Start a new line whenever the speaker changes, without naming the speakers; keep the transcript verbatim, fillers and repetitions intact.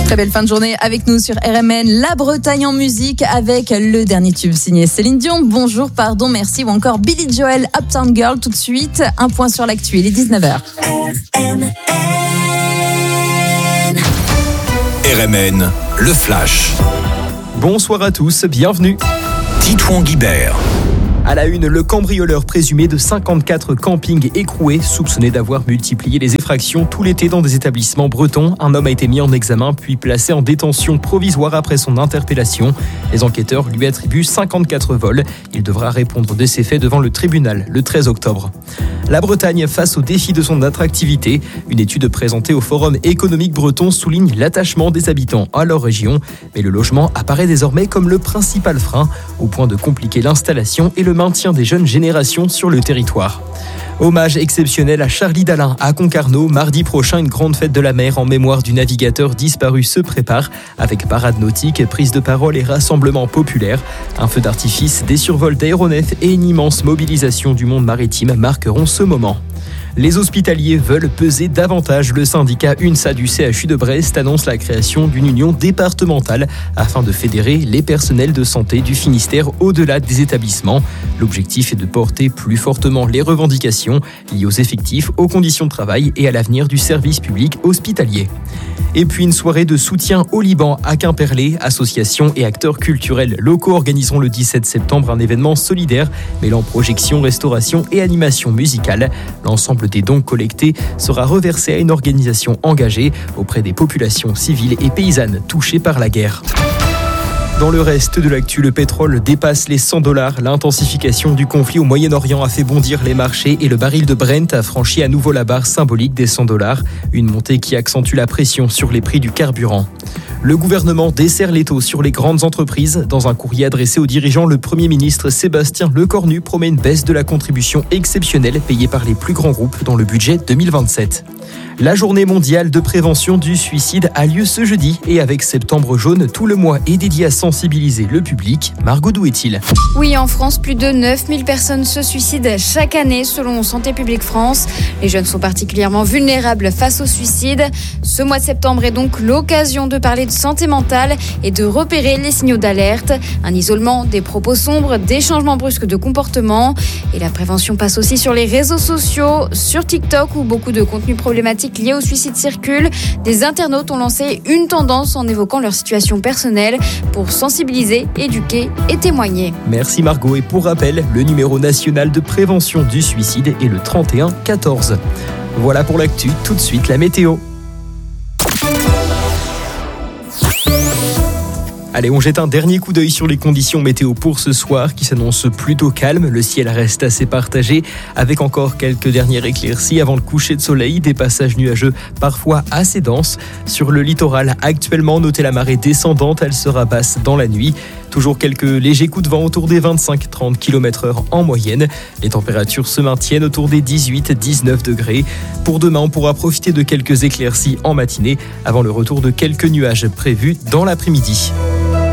Très belle fin de journée avec nous sur R M N, la Bretagne en musique avec le dernier tube signé Céline Dion, Bonjour, pardon, merci ou encore Billy Joel, Uptown Girl. Tout de suite, un point sur l'actu, il est dix-neuf heures.
R M N, R M N, le flash.
Bonsoir à tous, bienvenue.
Titouan Guibert.
À la une, le cambrioleur présumé de cinquante-quatre campings écroués, soupçonné d'avoir multiplié les effractions tout l'été dans des établissements bretons. Un homme a été mis en examen puis placé en détention provisoire après son interpellation. Les enquêteurs lui attribuent cinquante-quatre vols. Il devra répondre de ces faits devant le tribunal le treize octobre. La Bretagne face au défi de son attractivité. Une étude présentée au Forum économique breton souligne l'attachement des habitants à leur région. Mais le logement apparaît désormais comme le principal frein, au point de compliquer l'installation et le maintien des jeunes générations sur le territoire. Hommage exceptionnel à Charlie Dalin à Concarneau. Mardi prochain, une grande fête de la mer en mémoire du navigateur disparu se prépare, avec parade nautique, prise de parole et rassemblement populaire. Un feu d'artifice, des survols d'aéronefs et une immense mobilisation du monde maritime marqueront ce moment. Les hospitaliers veulent peser davantage. Le syndicat UNSA du C H U de Brest annonce la création d'une union départementale afin de fédérer les personnels de santé du Finistère au-delà des établissements. L'objectif est de porter plus fortement les revendications liées aux effectifs, aux conditions de travail et à l'avenir du service public hospitalier. Et puis une soirée de soutien au Liban à Quimperlé. Associations et acteurs culturels locaux organiseront le dix-sept septembre un événement solidaire mêlant projection, restauration et animation musicale. L'ensemble des dons collectés sera reversé à une organisation engagée auprès des populations civiles et paysannes touchées par la guerre. Dans le reste de l'actu, le pétrole dépasse les cent dollars. L'intensification du conflit au Moyen-Orient a fait bondir les marchés et le baril de Brent a franchi à nouveau la barre symbolique des cent dollars. Une montée qui accentue la pression sur les prix du carburant. Le gouvernement desserre l'étau sur les grandes entreprises. Dans un courrier adressé aux dirigeants, le Premier ministre Sébastien Lecornu promet une baisse de la contribution exceptionnelle payée par les plus grands groupes dans le budget deux mille vingt-sept. La journée mondiale de prévention du suicide a lieu ce jeudi et avec Septembre jaune, tout le mois est dédié à sensibiliser le public. Margot, d'où est-il ?
Oui, en France, plus de neuf mille personnes se suicident chaque année selon Santé publique France. Les jeunes sont particulièrement vulnérables face au suicide. Ce mois de septembre est donc l'occasion de parler de santé mentale et de repérer les signaux d'alerte. Un isolement, des propos sombres, des changements brusques de comportement. Et la prévention passe aussi sur les réseaux sociaux, sur TikTok où beaucoup de contenus problématiques liés au suicide circulent. Des internautes ont lancé une tendance en évoquant leur situation personnelle pour sensibiliser, éduquer et témoigner.
Merci Margot. Et pour rappel, le numéro national de prévention du suicide est le trente et un quatorze. Voilà pour l'actu. Tout de suite, la météo. Allez, on jette un dernier coup d'œil sur les conditions météo pour ce soir qui s'annoncent plutôt calmes. Le ciel reste assez partagé avec encore quelques dernières éclaircies avant le coucher de soleil. Des passages nuageux parfois assez denses. Sur le littoral, actuellement, notez la marée descendante. Elle sera basse dans la nuit. Toujours quelques légers coups de vent autour des vingt-cinq à trente kilomètres heure en moyenne. Les températures se maintiennent autour des dix-huit à dix-neuf degrés. Pour demain, on pourra profiter de quelques éclaircies en matinée avant le retour de quelques nuages prévus dans l'après-midi.